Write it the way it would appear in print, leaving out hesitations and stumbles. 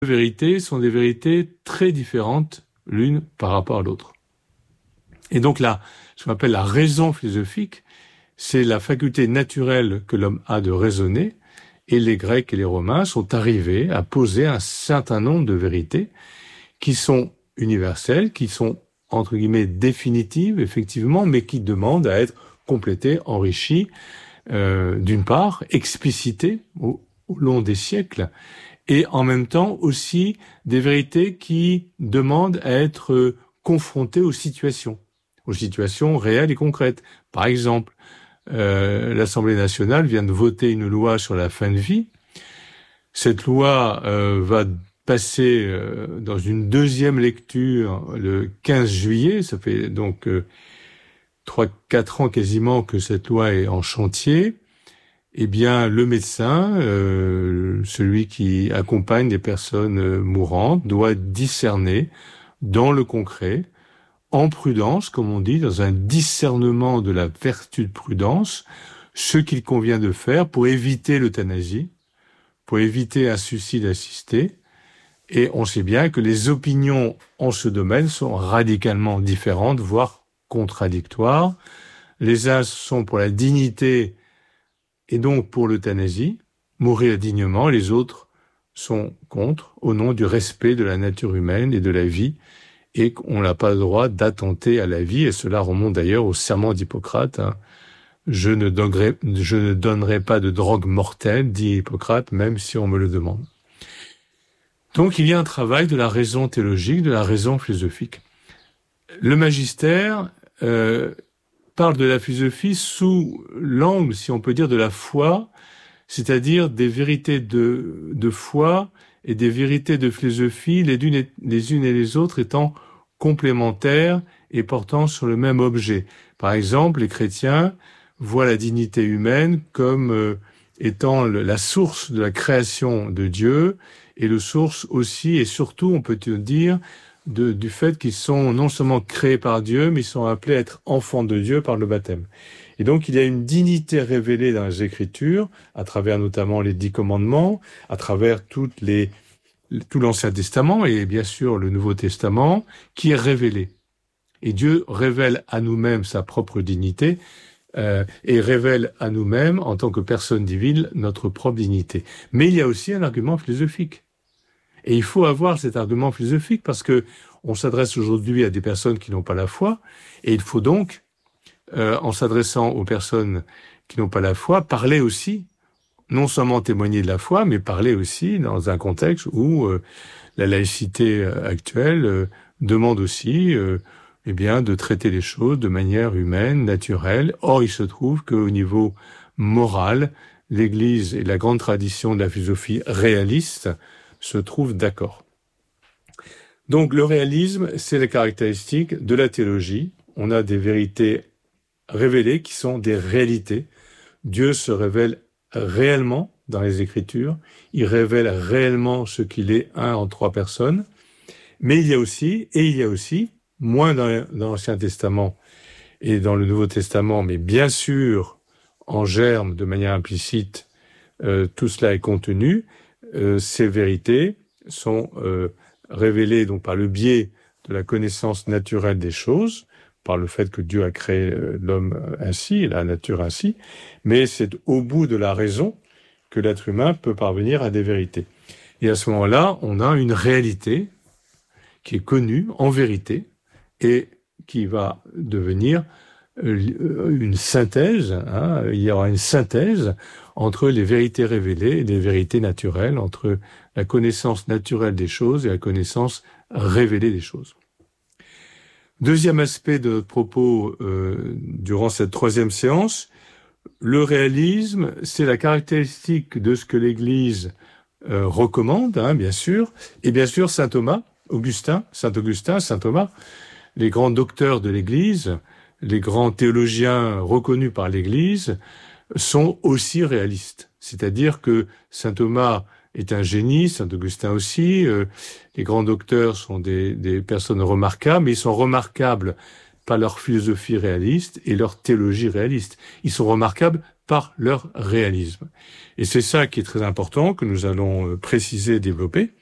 vérités sont des vérités très différentes l'une par rapport à l'autre. Et donc là, ce qu'on appelle la raison philosophique, c'est la faculté naturelle que l'homme a de raisonner, et les Grecs et les Romains sont arrivés à poser un certain nombre de vérités qui sont universelles, qui sont entre guillemets définitives, effectivement, mais qui demandent à être complétées, enrichies, d'une part, explicitées au long des siècles, et en même temps aussi des vérités qui demandent à être confrontées aux situations réelles et concrètes. Par exemple, l'Assemblée nationale vient de voter une loi sur la fin de vie. Cette loi va passer dans une deuxième lecture le 15 juillet. Ça fait donc 3-4 ans quasiment que cette loi est en chantier. Eh bien, le médecin, celui qui accompagne des personnes mourantes, doit discerner dans le concret, en prudence, comme on dit, dans un discernement de la vertu de prudence, ce qu'il convient de faire pour éviter l'euthanasie, pour éviter un suicide assisté. Et on sait bien que les opinions en ce domaine sont radicalement différentes, voire contradictoires. Les uns sont pour la dignité et donc pour l'euthanasie, mourir dignement, et les autres sont contre, au nom du respect de la nature humaine et de la vie, et qu'on n'a pas le droit d'attenter à la vie, et cela remonte d'ailleurs au serment d'Hippocrate. Hein. Je ne donnerai pas de drogue mortelle, dit Hippocrate, même si on me le demande. Donc il y a un travail de la raison théologique, de la raison philosophique. Le magistère parle de la philosophie sous l'angle, si on peut dire, de la foi, c'est-à-dire des vérités de foi et des vérités de philosophie, les unes et les autres étant complémentaires et portant sur le même objet. Par exemple, les chrétiens voient la dignité humaine comme étant la source de la création de Dieu et le source aussi et surtout, on peut dire, du fait qu'ils sont non seulement créés par Dieu, mais ils sont appelés à être enfants de Dieu par le baptême. Et donc, il y a une dignité révélée dans les Écritures, à travers notamment les 10 commandements, à travers tout l'Ancien Testament et bien sûr le Nouveau Testament, qui est révélé. Et Dieu révèle à nous-mêmes sa propre dignité et révèle à nous-mêmes, en tant que personne divine, notre propre dignité. Mais il y a aussi un argument philosophique. Et il faut avoir cet argument philosophique parce que on s'adresse aujourd'hui à des personnes qui n'ont pas la foi, et il faut donc, en s'adressant aux personnes qui n'ont pas la foi, parler aussi, non seulement témoigner de la foi, mais parler aussi dans un contexte où la laïcité actuelle demande aussi eh bien, de traiter les choses de manière humaine, naturelle. Or, il se trouve qu'au niveau moral, l'Église et la grande tradition de la philosophie réaliste se trouvent d'accord. Donc le réalisme, c'est la caractéristique de la théologie. On a des vérités révélées qui sont des réalités. Dieu se révèle réellement dans les Écritures. Il révèle réellement ce qu'il est, un en 3 personnes. Mais il y a aussi, moins dans l'Ancien Testament et dans le Nouveau Testament, mais bien sûr, en germe, de manière implicite, tout cela est contenu. Ces vérités sont révélées donc par le biais de la connaissance naturelle des choses, par le fait que Dieu a créé l'homme ainsi, la nature ainsi, mais c'est au bout de la raison que l'être humain peut parvenir à des vérités. Et à ce moment-là, on a une réalité qui est connue en vérité et qui va devenir une synthèse, hein, il y aura une synthèse entre les vérités révélées et les vérités naturelles, entre la connaissance naturelle des choses et la connaissance révélée des choses. Deuxième aspect de notre propos durant cette 3e séance, le réalisme, c'est la caractéristique de ce que l'Église recommande, hein, bien sûr, et bien sûr saint Thomas, saint Augustin, saint Thomas, les grands docteurs de l'Église, les grands théologiens reconnus par l'Église sont aussi réalistes. C'est-à-dire que saint Thomas est un génie, saint Augustin aussi, les grands docteurs sont des personnes remarquables, mais ils sont remarquables par leur philosophie réaliste et leur théologie réaliste. Ils sont remarquables par leur réalisme. Et c'est ça qui est très important, que nous allons préciser et développer.